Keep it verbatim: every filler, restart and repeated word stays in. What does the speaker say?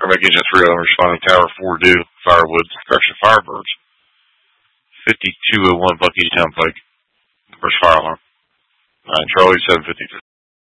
Paramedic Agent three oh one responding Tower four due, Firewood, correction, Firebirds. fifty-two oh one Bucky Town Pike. First fire alarm. Alright, Charlie seven fifty-three.